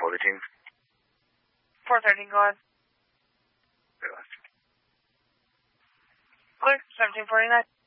1218. 413, go ahead. Very last. Clear, 1749.